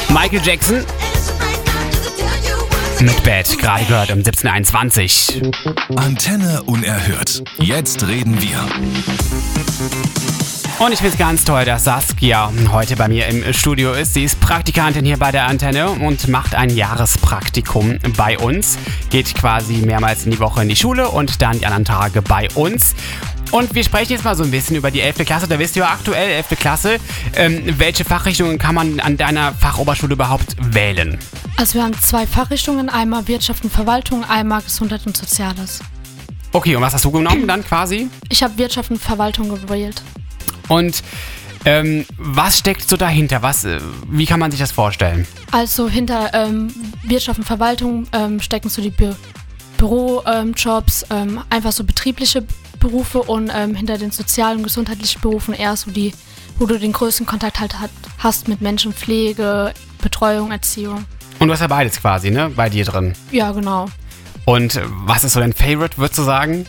Michael Jackson mit Bad, gerade gehört um 17:21. Antenne unerhört. Jetzt reden wir. Und ich finde es ganz toll, dass Saskia heute bei mir im Studio ist. Sie ist Praktikantin hier bei der Antenne und macht ein Jahrespraktikum bei uns. Geht quasi mehrmals in die Woche in die Schule und dann die anderen Tage bei uns. Und wir sprechen jetzt mal so ein bisschen über die 11. Klasse. Da bist du ja aktuell 11. Klasse. Welche Fachrichtungen kann man an deiner Fachoberschule überhaupt wählen? Also wir haben 2 Fachrichtungen, einmal Wirtschaft und Verwaltung, einmal Gesundheit und Soziales. Okay, und was hast du genommen dann quasi? Ich habe Wirtschaft und Verwaltung gewählt. Und was steckt so dahinter? Wie kann man sich das vorstellen? Also hinter Wirtschaft und Verwaltung stecken so die Bürojobs, einfach so betriebliche Berufe und hinter den sozialen und gesundheitlichen Berufen eher so die, wo du den größten Kontakt halt hast mit Menschen, Pflege, Betreuung, Erziehung. Und du hast ja beides quasi, ne, bei dir drin. Ja, genau. Und was ist so dein Favorite, würdest du sagen?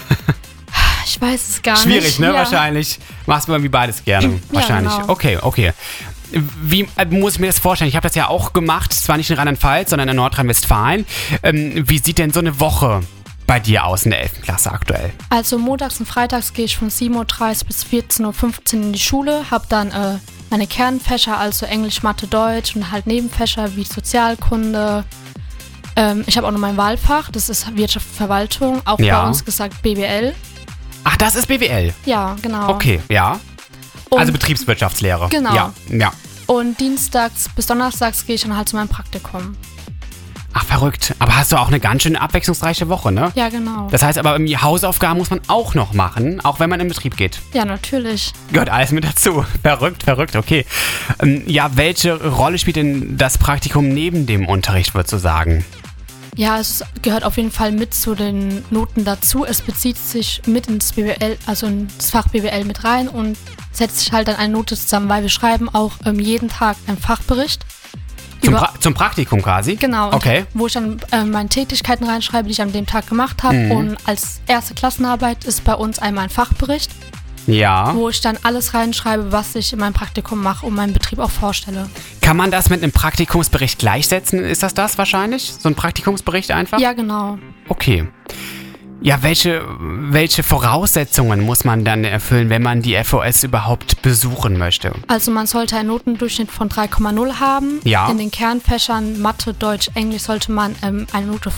Ich weiß es gar nicht. Schwierig, ne? Ja. Wahrscheinlich. Machst du irgendwie beides gerne. Ja, Wahrscheinlich. genau. Okay. Wie muss ich mir das vorstellen? Ich habe das ja auch gemacht, zwar nicht in Rheinland-Pfalz, sondern in Nordrhein-Westfalen. Wie sieht denn so eine Woche bei dir aus in der 11. Klasse aktuell? Also montags und freitags gehe ich von 7:30 Uhr bis 14:15 Uhr in die Schule, habe dann meine Kernfächer, also Englisch, Mathe, Deutsch und halt Nebenfächer wie Sozialkunde. Ich habe auch noch mein Wahlfach, das ist Wirtschaft und Verwaltung, auch Ja. bei uns gesagt BWL. Ach, das ist BWL. Ja, genau. Okay, ja. Und, Also Betriebswirtschaftslehre. Genau. Ja. und dienstags bis donnerstags gehe ich dann halt zu meinem Praktikum. Ach, verrückt. Aber hast du auch eine ganz schön abwechslungsreiche Woche, ne? Ja, genau. Das heißt aber, die Hausaufgaben muss man auch noch machen, auch wenn man in Betrieb geht. Ja, natürlich. Gehört alles mit dazu. Verrückt, okay. Ja, welche Rolle spielt denn das Praktikum neben dem Unterricht, würdest du sagen? Ja, es gehört auf jeden Fall mit zu den Noten dazu. Es bezieht sich mit ins BWL, also ins Fach BWL mit rein und setzt sich halt dann eine Note zusammen, weil wir schreiben auch jeden Tag einen Fachbericht. Zum Praktikum quasi? Genau. Okay. Wo ich dann meine Tätigkeiten reinschreibe, die ich an dem Tag gemacht habe. Und als erste Klassenarbeit ist bei uns einmal ein Fachbericht, Ja. wo ich dann alles reinschreibe, was ich in meinem Praktikum mache und meinen Betrieb auch vorstelle. Kann man das mit einem Praktikumsbericht gleichsetzen? Ist das wahrscheinlich? So ein Praktikumsbericht einfach? Ja, genau. Okay. Ja, welche Voraussetzungen muss man dann erfüllen, wenn man die FOS überhaupt besuchen möchte? Also man sollte einen Notendurchschnitt von 3,0 haben. Ja. In den Kernfächern Mathe, Deutsch, Englisch sollte man eine Note